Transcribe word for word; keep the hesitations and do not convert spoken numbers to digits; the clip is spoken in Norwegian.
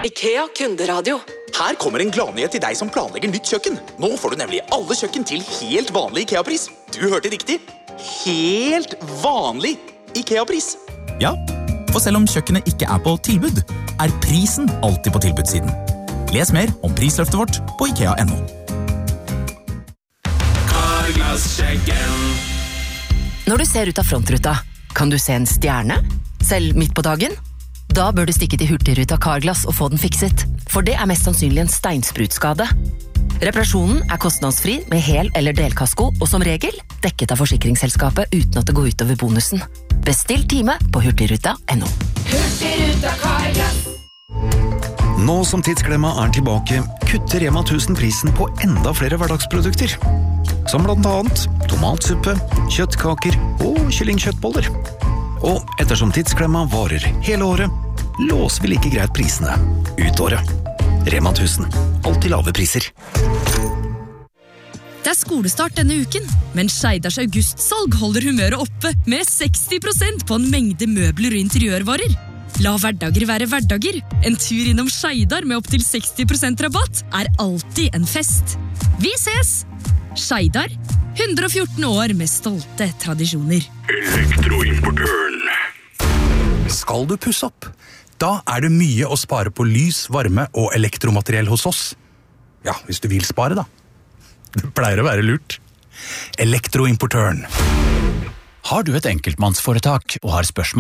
IKEA kunderadio. Her kommer en gladnyhet til deg som planlegger nytt kjøkken. Nå får du nemlig alle kjøkken til helt vanlig IKEA-pris. Du hørte riktig. Helt vanlig IKEA-pris. Ja, for selv om kjøkkenet ikke er på tilbud, er prisen alltid på tilbudssiden. Les mer om prisløftet vårt på ikea punktum no. Carglass-sjekken. Når du ser ut av frontruta, kan du se en stjerne? Selv midt på dagen? Da bør du stikke til Hurtigruta Carglass og få den fikset, for det er mest sannsynlig en steinsprutskade. Reparasjonen er kostnadsfri med hel- eller delkasko, og som regel dekket av forsikringsselskapet uten at det går ut over bonusen. Bestill time på hurtigruta punktum no. Hurtigruta Carglass. Nå som tidsklemma er tilbake, kutter Rema tusen prisen på enda flere hverdagsprodukter. Som blant annet tomatsuppe, kjøttkaker og kyllingkjøttboller. Og ettersom tidsklemma varer hele året, låser vi like greit prisene ut året. Rema tusen. Alltid lave priser. Det er skolestart denne uken, men Skeidars augustsalg holder humøret oppe med seksti prosent på en mengde møbler og interiørvarer. La hverdager være hverdager. En tur innom Skeidar med opp til seksti prosent rabatt er alltid en fest. Vi ses! Skeidar, hundre og fjorten år med stolte tradisjoner. Elektroimportøren. Skal du pusse opp? Da er det mye å spare på lys, varme og elektromateriell hos oss. Ja, hvis du vil spare da. Det pleier å være lurt. Elektroimportøren. Har du et enkeltmannsforetak og har spørsmål